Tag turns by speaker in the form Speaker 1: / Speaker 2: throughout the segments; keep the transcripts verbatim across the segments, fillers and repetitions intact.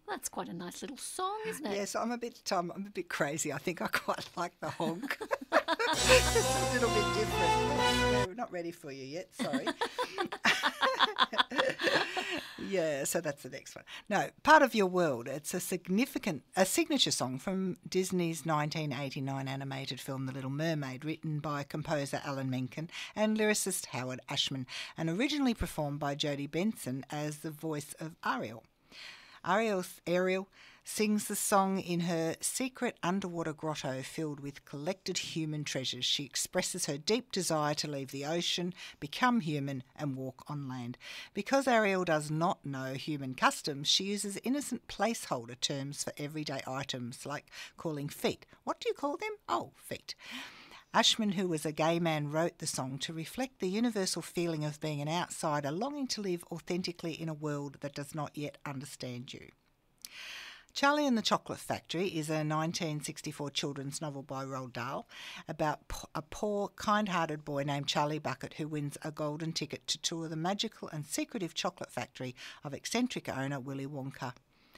Speaker 1: That's quite a nice little song, isn't it?
Speaker 2: Yes, I'm a bit um, I'm a bit crazy. I think I quite like the honk. Just a little bit different. Yeah, we're not ready for you yet, sorry. Yeah, so that's the next one. No, Part of Your World. It's a significant, a signature song from Disney's nineteen eighty-nine animated film The Little Mermaid, written by composer Alan Menken and lyricist Howard Ashman, and originally performed by Jodie Benson as the voice of Ariel. Ariel, Ariel sings the song in her secret underwater grotto filled with collected human treasures. She expresses her deep desire to leave the ocean, become human, and walk on land. Because Ariel does not know human customs, she uses innocent placeholder terms for everyday items, like calling feet. What do you call them? Oh, feet. Ashman, who was a gay man, wrote the song to reflect the universal feeling of being an outsider, longing to live authentically in a world that does not yet understand you. Charlie and the Chocolate Factory is a nineteen sixty-four children's novel by Roald Dahl about a poor, kind-hearted boy named Charlie Bucket who wins a golden ticket to tour the magical and secretive chocolate factory of eccentric owner Willy Wonka.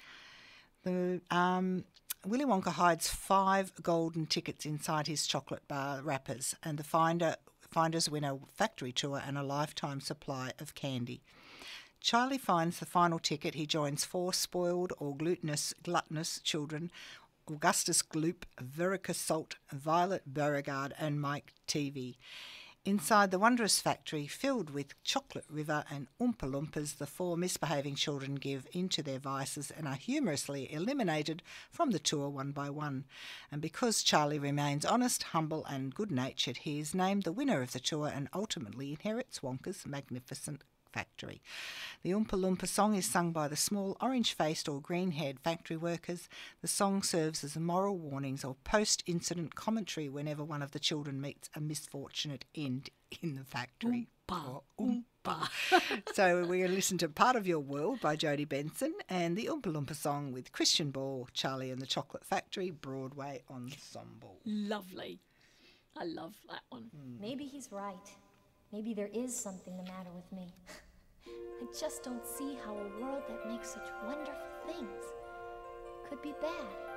Speaker 2: The um, Willy Wonka hides five golden tickets inside his chocolate bar wrappers, and the finder finders win a factory tour and a lifetime supply of candy. Charlie finds the final ticket. He joins four spoiled or glutinous, gluttonous children, Augustus Gloop, Veruca Salt, Violet Beauregard and Mike Teavee. Inside the wondrous factory, filled with chocolate river and Oompa Loompas, the four misbehaving children give into their vices and are humorously eliminated from the tour one by one. And because Charlie remains honest, humble and good-natured, he is named the winner of the tour and ultimately inherits Wonka's magnificent factory. The Oompa Loompa song is sung by the small orange-faced or green-haired factory workers. The song serves as moral warnings or post-incident commentary whenever one of the children meets a misfortunate end in the factory.
Speaker 1: Oompa,
Speaker 2: Oompa. So we're going to listen to Part of Your World by Jodie Benson and the Oompa Loompa song with Christian Ball, Charlie and the Chocolate Factory, Broadway Ensemble.
Speaker 1: Lovely. I love that one.
Speaker 3: Mm. Maybe he's right. Maybe there is something the matter with me. I just don't see how a world that makes such wonderful things could be bad.